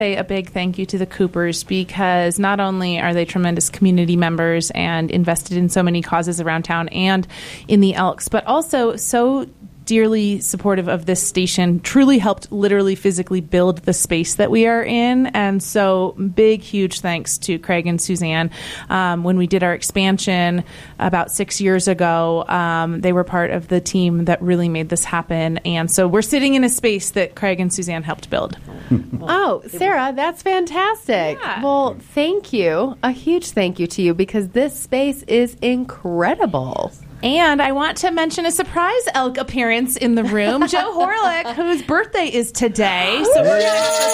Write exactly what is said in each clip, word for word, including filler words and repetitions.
Say a big thank you to the Coopers, because not only are they tremendous community members and invested in so many causes around town and in the Elks, but also so dearly supportive of this station, truly helped literally physically build the space that we are in. And so big, huge thanks to Craig and Suzanne. Um, when we did our expansion about six years ago, um, they were part of the team that really made this happen. And so we're sitting in a space that Craig and Suzanne helped build. Oh, Sarah, that's fantastic. Yeah. Well, thank you. A huge thank you to you, because this space is incredible. And I want to mention a surprise Elk appearance in the room, Joe Horlick, whose birthday is today. So we're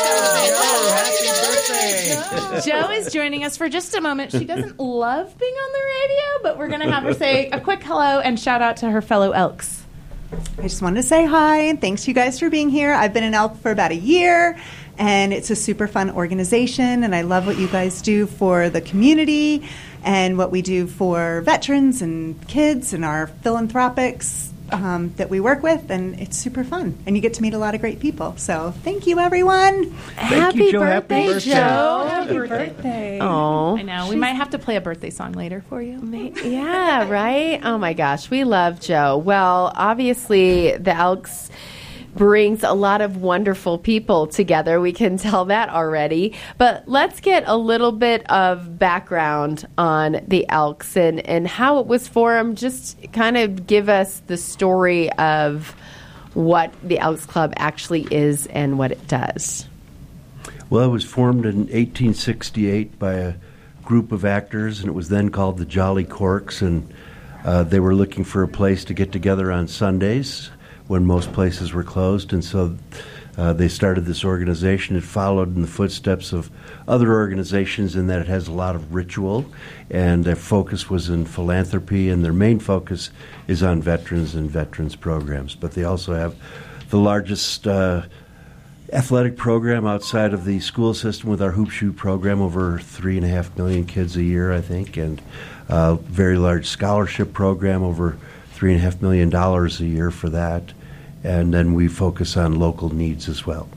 going to Joe is joining us for just a moment. She doesn't love being on the radio, but we're going to have her say a quick hello and shout out to her fellow Elks. I just wanted to say hi and thanks you guys for being here. I've been an Elk for about a year, and it's a super fun organization, and I love what you guys do for the community and what we do for veterans and kids and our philanthropics um, that we work with, and it's super fun. And you get to meet a lot of great people. So thank you, everyone. Thank Happy you, Joe. birthday, Happy birthday. Joe. Happy birthday. Oh, I know. We might have to play a birthday song later for you. yeah, right? Oh, my gosh. We love Joe. Well, obviously, the Elks brings a lot of wonderful people together. We can tell that already. But let's get a little bit of background on the Elks and, and how it was formed. Just kind of give us the story of what the Elks Club actually is and what it does. Well, it was formed in eighteen sixty-eight by a group of actors, and it was then called the Jolly Corks, and uh, they were looking for a place to get together on Sundays when most places were closed, and so uh, they started this organization. It followed in the footsteps of other organizations in that it has a lot of ritual, and their focus was in philanthropy, and their main focus is on veterans and veterans programs. But they also have the largest uh, athletic program outside of the school system with our Hoop Shoot program, over three and a half million kids a year, I think, and a very large scholarship program, over three and a half million dollars a year for that. And then we focus on local needs as well.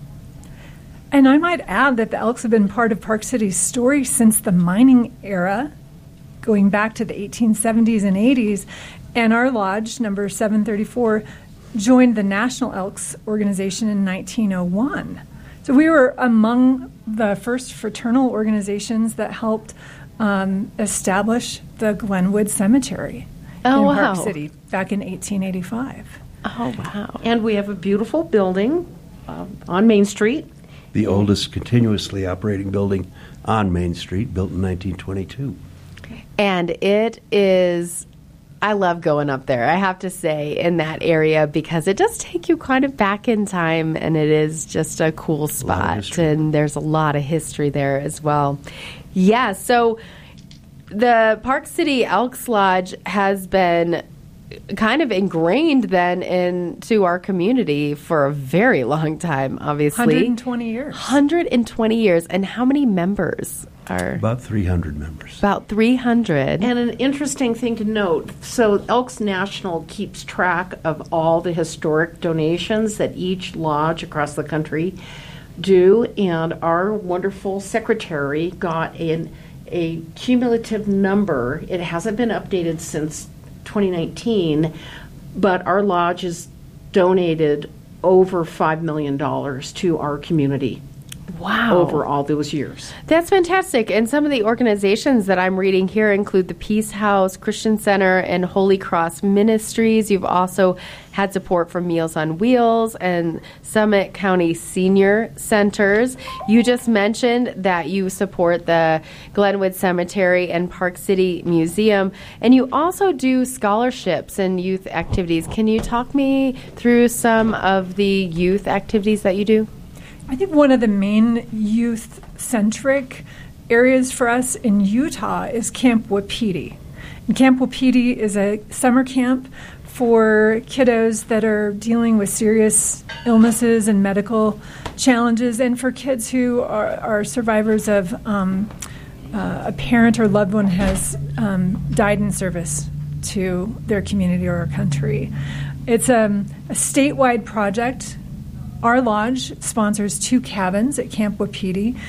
And I might add that the Elks have been part of Park City's story since the mining era, going back to the eighteen seventies and eighties. And our lodge, number seven thirty-four, joined the National Elks Organization in nineteen oh one. So we were among the first fraternal organizations that helped um, establish the Glenwood Cemetery Oh, in wow. Park City back in eighteen eighty-five. Oh, wow. And we have a beautiful building uh, on Main Street. The oldest continuously operating building on Main Street, built in nineteen twenty-two. And it is, I love going up there, I have to say, in that area, because it does take you kind of back in time, and it is just a cool spot. And there's a lot of history there as well. Yeah, so the Park City Elks Lodge has been kind of ingrained then into our community for a very long time, obviously. one hundred twenty years. one hundred twenty years. And how many members are? About three hundred members. About three hundred. And an interesting thing to note, so Elks National keeps track of all the historic donations that each lodge across the country do, and our wonderful secretary got in a cumulative number. It hasn't been updated since twenty nineteen, but our lodge has donated over five million dollars to our community. Wow. Over all those years. That's fantastic. And some of the organizations that I'm reading here include the Peace House, Christian Center, and Holy Cross Ministries. You've also had support from Meals on Wheels and Summit County Senior Centers. You just mentioned that you support the Glenwood Cemetery and Park City Museum, and you also do scholarships and youth activities. Can you talk me through some of the youth activities that you do? I think one of the main youth-centric areas for us in Utah is Camp Wapiti. And Camp Wapiti is a summer camp for kiddos that are dealing with serious illnesses and medical challenges, and for kids who are, are survivors of um, uh, a parent or loved one has um, died in service to their community or our country. It's um, a statewide project our lodge sponsors two cabins at Camp Wapiti.